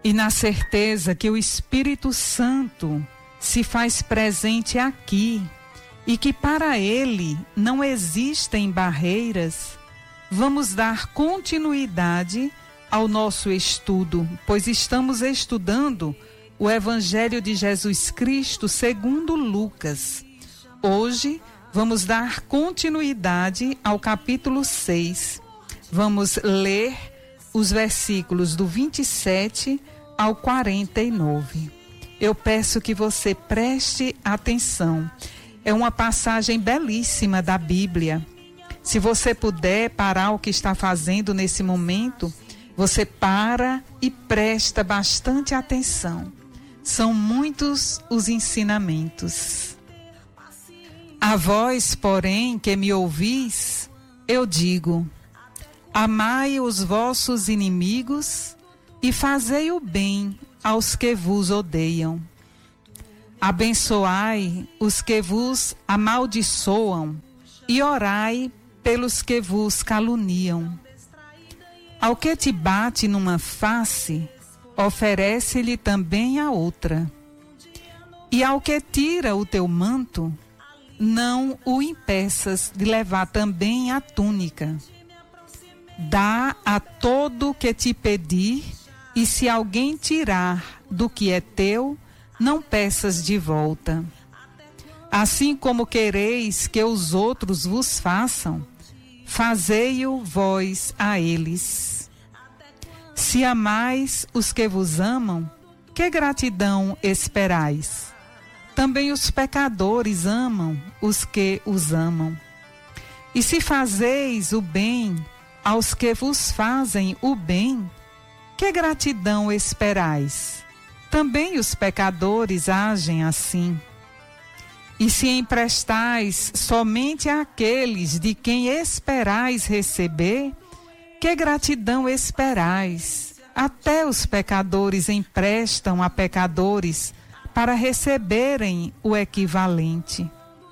e na certeza que o Espírito Santo se faz presente aqui e que para ele não existem barreiras, vamos dar continuidade ao nosso estudo, pois estamos estudando o Evangelho de Jesus Cristo segundo Lucas. Hoje vamos dar continuidade ao capítulo 6. Vamos ler os versículos do 27 ao 49. Eu peço que você preste atenção. É uma passagem belíssima da Bíblia. Se você puder parar o que está fazendo nesse momento, você para e presta bastante atenção. São muitos os ensinamentos. A vós, porém, que me ouvis, eu digo: amai os vossos inimigos e fazei o bem aos que vos odeiam. Abençoai os que vos amaldiçoam e orai pelos que vos caluniam. Ao que te bate numa face, oferece-lhe também a outra. E ao que tira o teu manto, não o impeças de levar também a túnica. Dá a todo que te pedir, e se alguém tirar do que é teu, não peças de volta. Assim como quereis que os outros vos façam, fazei-o vós a eles. Se amais os que vos amam, que gratidão esperais? Também os pecadores amam os que os amam. E se fazeis o bem aos que vos fazem o bem, que gratidão esperais? Também os pecadores agem assim. E se emprestais somente àqueles de quem esperais receber, que gratidão esperais? Até os pecadores emprestam a pecadores para receberem o equivalente.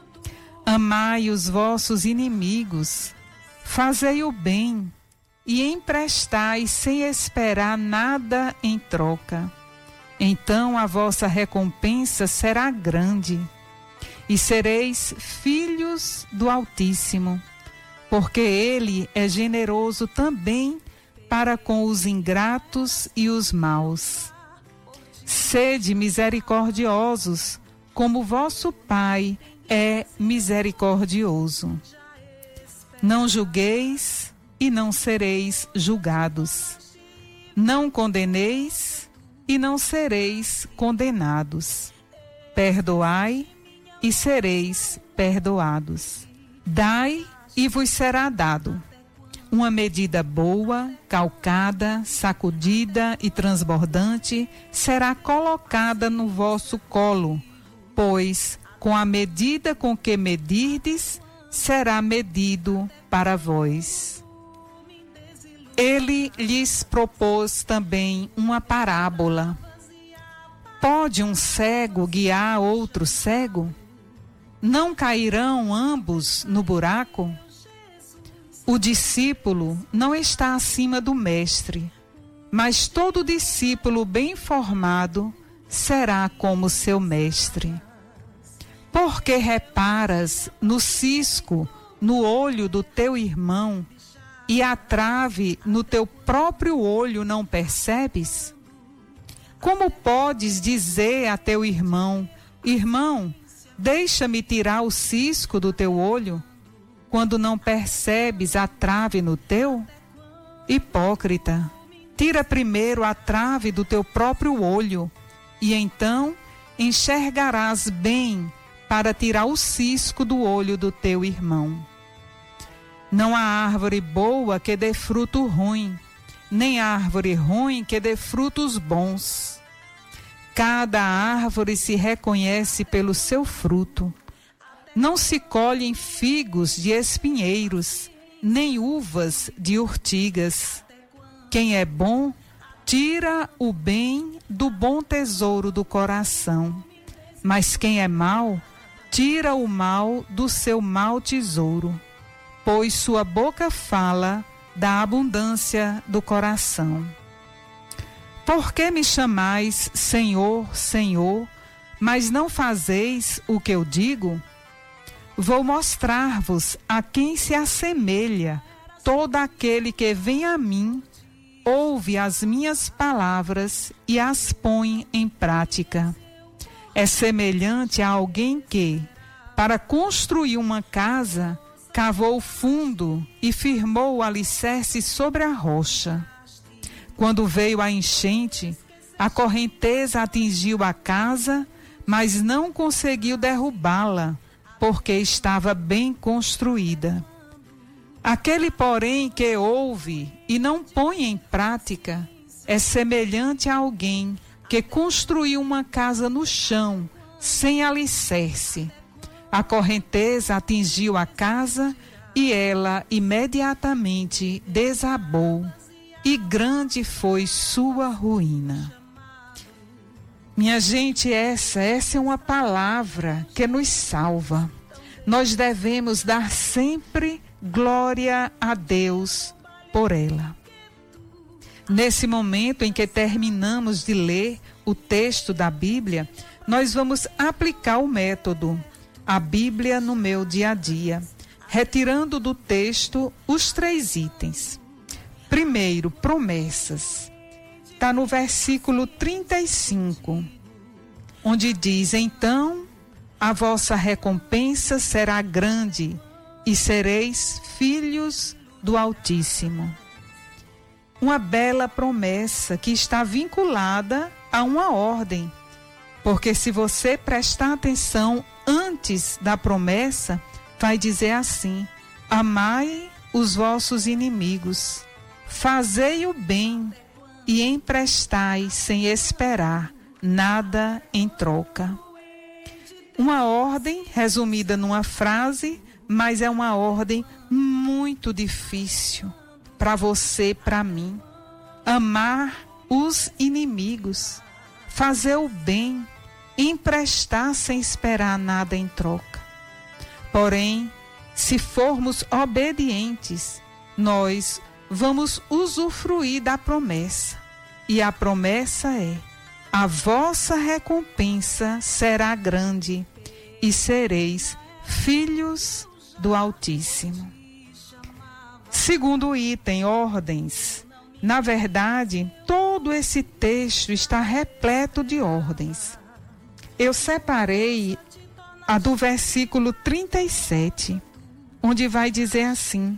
Amai os vossos inimigos, fazei o bem e emprestai sem esperar nada em troca. Então a vossa recompensa será grande e sereis filhos do Altíssimo, porque Ele é generoso também para com os ingratos e os maus. Sede misericordiosos, como vosso Pai é misericordioso. Não julgueis e não sereis julgados. Não condeneis e não sereis condenados. Perdoai e sereis perdoados. Dai e vos será dado. Uma medida boa, calcada, sacudida e transbordante será colocada no vosso colo, pois com a medida com que medirdes, será medido para vós. Ele lhes propôs também uma parábola. Pode um cego guiar outro cego? Não cairão ambos no buraco? O discípulo não está acima do mestre, mas todo discípulo bem formado será como seu mestre. Porque reparas no cisco no olho do teu irmão e a trave no teu próprio olho não percebes? Como podes dizer a teu irmão: irmão, deixa-me tirar o cisco do teu olho, quando não percebes a trave no teu? Hipócrita, tira primeiro a trave do teu próprio olho, e então enxergarás bem para tirar o cisco do olho do teu irmão. Não há árvore boa que dê fruto ruim, nem árvore ruim que dê frutos bons. Cada árvore se reconhece pelo seu fruto. Não se colhem figos de espinheiros, nem uvas de urtigas. Quem é bom, tira o bem do bom tesouro do coração. Mas quem é mau, tira o mal do seu mau tesouro, pois sua boca fala da abundância do coração. Por que me chamais Senhor, Senhor, mas não fazeis o que eu digo? Vou mostrar-vos a quem se assemelha todo aquele que vem a mim, ouve as minhas palavras e as põe em prática. É semelhante a alguém que, para construir uma casa, cavou fundo e firmou o alicerce sobre a rocha. Quando veio a enchente, a correnteza atingiu a casa, mas não conseguiu derrubá-la, porque estava bem construída. Aquele, porém, que ouve e não põe em prática, é semelhante a alguém que construiu uma casa no chão, sem alicerce. A correnteza atingiu a casa e ela imediatamente desabou, e grande foi sua ruína. Minha gente, essa é uma palavra que nos salva. Nós devemos dar sempre glória a Deus por ela. Nesse momento em que terminamos de ler o texto da Bíblia, nós vamos aplicar o método A Bíblia no meu dia a dia, retirando do texto os 3 itens. Primeiro, promessas. Está no versículo 35, onde diz: então a vossa recompensa será grande e sereis filhos do Altíssimo. Uma bela promessa que está vinculada a uma ordem, porque se você prestar atenção antes da promessa, vai dizer assim: amai os vossos inimigos, fazei o bem e emprestai sem esperar nada em troca. Uma ordem resumida numa frase, mas é uma ordem muito difícil para você, para mim. Amar os inimigos, fazer o bem, emprestar sem esperar nada em troca. Porém, se formos obedientes, nós vamos usufruir da promessa. E a promessa é: a vossa recompensa será grande e sereis filhos do Altíssimo. Segundo item, ordens. Na verdade, todo esse texto está repleto de ordens. Eu separei a do versículo 37, onde vai dizer assim: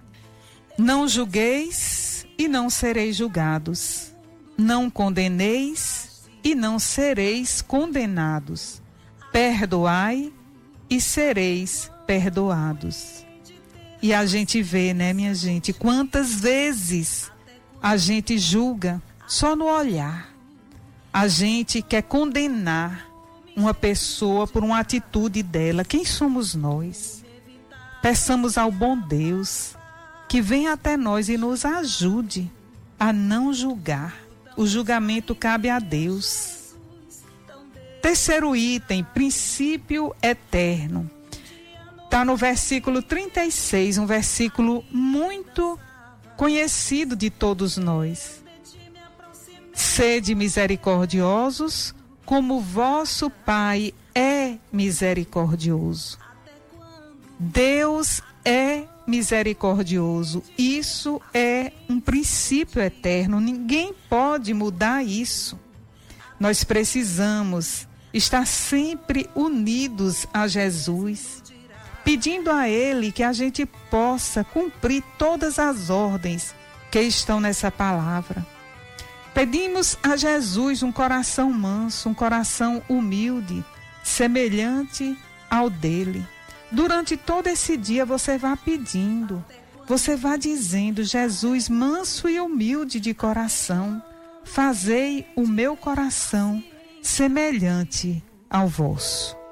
não julgueis e não sereis julgados. Não condeneis e não sereis condenados. Perdoai e sereis perdoados. E a gente vê, né, minha gente, quantas vezes a gente julga só no olhar. A gente quer condenar uma pessoa por uma atitude dela. Quem somos nós? Peçamos ao bom Deus que venha até nós e nos ajude a não julgar. O julgamento cabe a Deus. Terceiro item, princípio eterno. Está no versículo 36, um versículo muito conhecido de todos nós. Sede misericordiosos, como vosso Pai é misericordioso. Deus é misericordioso. Isso é um princípio eterno. Ninguém pode mudar isso. Nós precisamos estar sempre unidos a Jesus, pedindo a Ele que a gente possa cumprir todas as ordens que estão nessa palavra. Pedimos a Jesus um coração manso, um coração humilde, semelhante ao dele. Durante todo esse dia você vai pedindo, você vai dizendo: Jesus, manso e humilde de coração, fazei o meu coração semelhante ao vosso.